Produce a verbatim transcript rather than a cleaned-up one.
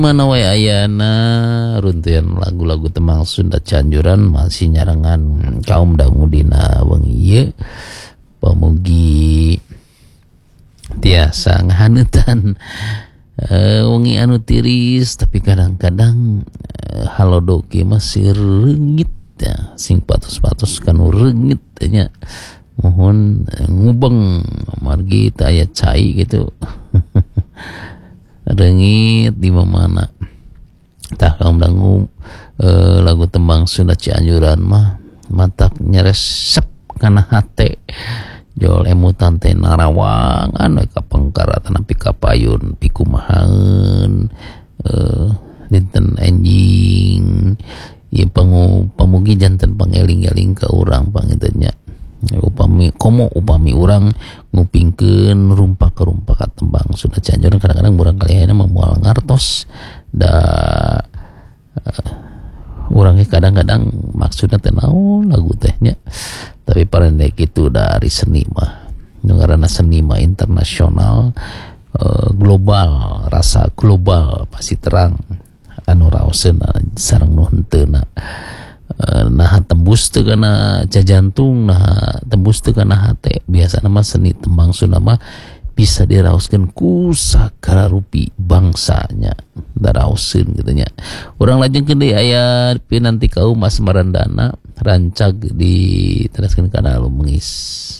Mana wae ayana runtuyan lagu-lagu Temang Sunda Cianjuran masih nyarangan kaum dangu dina wengi ieu pamugi tiasa ngahanutan uh, wengi anu tiris tapi kadang-kadang uh, halodoge masih reungit ya sing patos-patos kanu reungit nya mohon uh, ngubeng margi teu aya cai gitu reungit di mana tah kaum dangu uh, lagu Tembang Sunda Cianjuran mah matak nyeresep kana hate jol emutan teh narawangan we ka pengkaratan nepi ka payun pikumahaeun uh, dinten enjing ieu pangu pamugi janten pangeling-eling ka urang pangiteunya upami komo upami urang ngupingkeun rumpa ke rumpa ka Tembang Sunda Cianjuran kadang-kadang urang kaliana moal ngartos da uh, urang kadang-kadang maksudna teh naon lagu tehnya tapi parendek itu dari seni mah ngaranna seni mah internasional uh, global rasa global pasti terang anu raoseun sareng nu heuteuna uh, nah tembus teu kana jajantung nah tembus teu kana hate biasana mah seni Tembang Sunda mah bisa diraoskeun ku sakararupi bangsanya daraoskeun kitu nya urang lajengkeun deui aya pinanti kaum Asmarandana rancag diteraskeun kana Alumengis.